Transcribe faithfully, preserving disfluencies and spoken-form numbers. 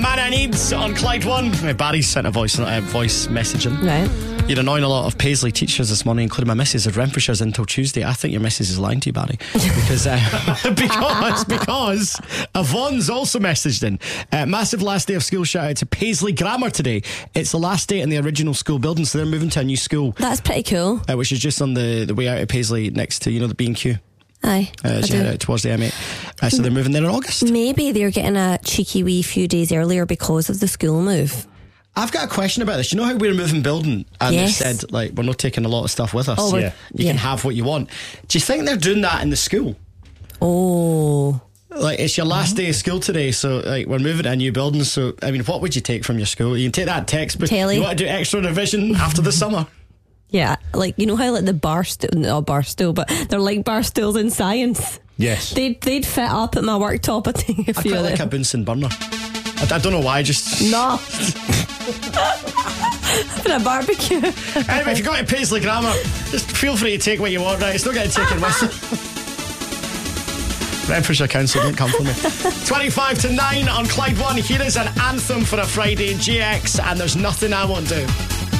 Man I Need on Clyde One. Barry sent a voice uh, voice message in. Right. You're annoying a lot of Paisley teachers this morning, including my missus at Renfrewshire's until Tuesday. I think your missus is lying to you, Barry. Because uh, because because Yvonne's also messaged in. Uh, massive last day of school shout out to Paisley Grammar today. It's the last day in the original school building, so they're moving to a new school. That's pretty cool. Uh, which is just on the, the way out of Paisley next to, you know, the B and Q. Aye. Uh, as you head out towards the M eight. Uh, so they're moving there in August. Maybe they're getting a cheeky wee few days earlier because of the school move. I've got a question about this. You know how we're moving building and Yes. they said, like, we're not taking a lot of stuff with us. Oh, we're- yeah. You yeah. can have what you want. Do you think they're doing that in the school? Oh. Like, it's your last day of school today, so like we're moving to a new building. So I mean, what would you take from your school? You can take that textbook. Telly. You want to do extra revision after the summer? Yeah, like, you know how like the bar stool, not bar stool, but they're like bar stools in science. Yes. They'd, they'd fit up at my worktop, I think, if I you quite like like a Bunsen burner. I, I don't know why, just... No. For a barbecue. Anyway, if you go to Paisley Grammar, just feel free to take what you want, right? It's not going to take it with you. Renfrewshire Council, don't come for me. twenty-five to nine on Clyde One. Here is an anthem for a Friday, G X, and There's Nothing I Won't Do.